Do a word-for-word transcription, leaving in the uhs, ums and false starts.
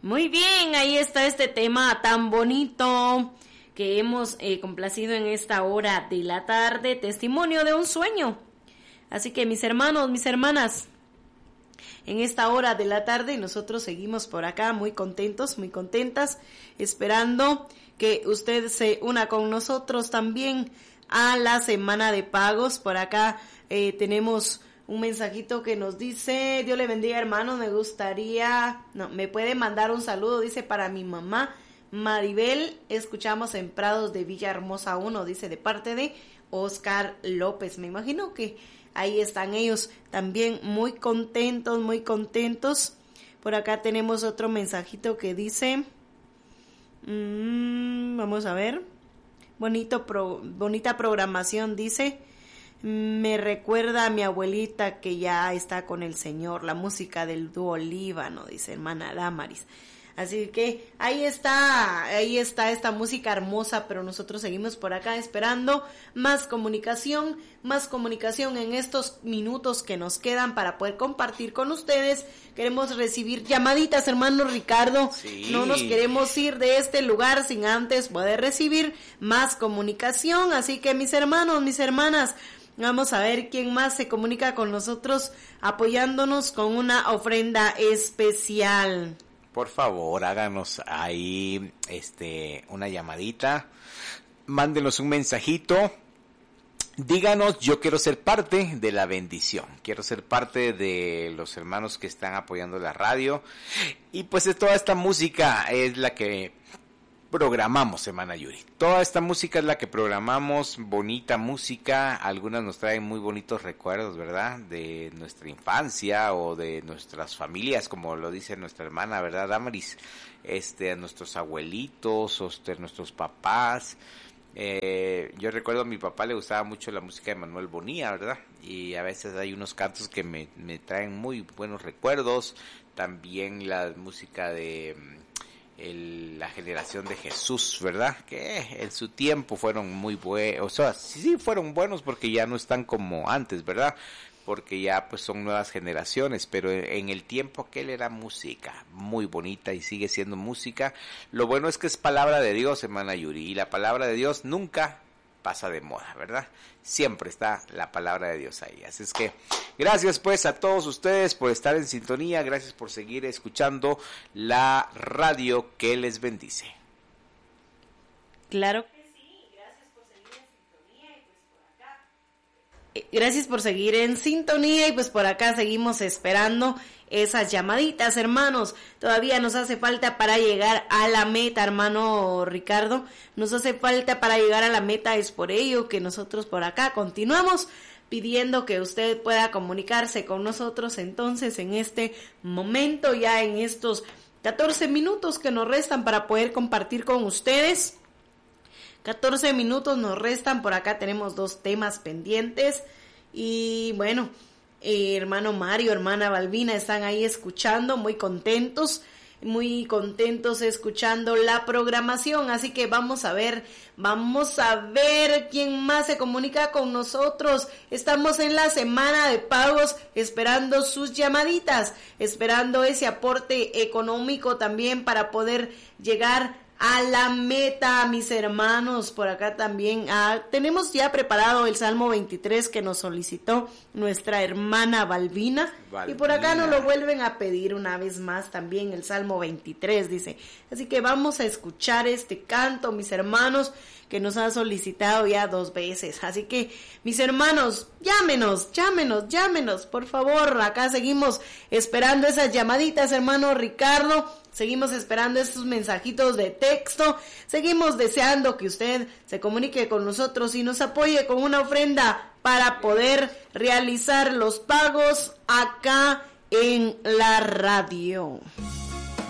Muy bien, ahí está este tema tan bonito que hemos eh, complacido en esta hora de la tarde, testimonio de un sueño. Así que mis hermanos, mis hermanas, en esta hora de la tarde nosotros seguimos por acá muy contentos, muy contentas, esperando que usted se una con nosotros también a la semana de pagos. Por acá eh, tenemos un mensajito que nos dice: Dios le bendiga, hermanos, me gustaría, no, me puede mandar un saludo, dice, para mi mamá Maribel, escuchamos en Prados de Villahermosa uno, dice, de parte de Oscar López. Me imagino que ahí están ellos también muy contentos, muy contentos. Por acá tenemos otro mensajito que dice, mmm, vamos a ver, bonito pro, bonita programación, dice, me recuerda a mi abuelita que ya está con el Señor, la música del dúo Líbano, dice hermana Damaris. Así que ahí está, ahí está esta música hermosa, pero nosotros seguimos por acá esperando más comunicación, más comunicación en estos minutos que nos quedan para poder compartir con ustedes. Queremos recibir llamaditas, hermano Ricardo. Sí. No nos queremos ir de este lugar sin antes poder recibir más comunicación. Así que mis hermanos, mis hermanas, vamos a ver quién más se comunica con nosotros apoyándonos con una ofrenda especial. Por favor, háganos ahí este una llamadita, mándenos un mensajito, díganos, yo quiero ser parte de la bendición, quiero ser parte de los hermanos que están apoyando la radio, y pues de toda esta música es la que programamos, hermana Yuri. Toda esta música es la que programamos, bonita música, algunas nos traen muy bonitos recuerdos, ¿verdad? De nuestra infancia o de nuestras familias, como lo dice nuestra hermana, ¿verdad, Damaris? Este, a nuestros abuelitos, o de nuestros papás. Eh, yo recuerdo a mi papá le gustaba mucho la música de Manuel Bonilla, ¿verdad? Y a veces hay unos cantos que me, me traen muy buenos recuerdos. También la música de El, la generación de Jesús, ¿verdad? Que en su tiempo fueron muy buenos, o sea, sí, sí fueron buenos porque ya no están como antes, ¿verdad? Porque ya pues son nuevas generaciones, pero en el tiempo aquel era música muy bonita y sigue siendo música. Lo bueno es que es palabra de Dios, hermana Yuri, y la palabra de Dios nunca pasa de moda, ¿verdad? Siempre está la palabra de Dios ahí. Así es que gracias pues a todos ustedes por estar en sintonía, gracias por seguir escuchando la radio que les bendice. Claro que sí, gracias por seguir en sintonía y pues por acá. Eh, gracias por seguir en sintonía y pues por acá seguimos esperando esas llamaditas, hermanos. Todavía nos hace falta para llegar a la meta, hermano Ricardo. Nos hace falta para llegar a la meta. Es por ello que nosotros por acá continuamos pidiendo que usted pueda comunicarse con nosotros. Entonces, en este momento, ya en estos catorce minutos que nos restan para poder compartir con ustedes. catorce minutos nos restan. Por acá tenemos dos temas pendientes. Y bueno, Eh, hermano Mario, hermana Balbina están ahí escuchando, muy contentos, muy contentos escuchando la programación, así que vamos a ver, vamos a ver quién más se comunica con nosotros. Estamos en la semana de pagos, esperando sus llamaditas, esperando ese aporte económico también para poder llegar a la meta, mis hermanos. Por acá también ah, tenemos ya preparado el Salmo veintitrés que nos solicitó nuestra hermana Balbina, Balbina. Y por acá nos lo vuelven a pedir una vez más también el Salmo veintitrés, dice. Así que vamos a escuchar este canto, mis hermanos, que nos ha solicitado ya dos veces. Así que, mis hermanos, llámenos, llámenos, llámenos, por favor. Acá seguimos esperando esas llamaditas, hermano Ricardo. Seguimos esperando estos mensajitos de texto. Seguimos deseando que usted se comunique con nosotros y nos apoye con una ofrenda para poder realizar los pagos acá en la radio.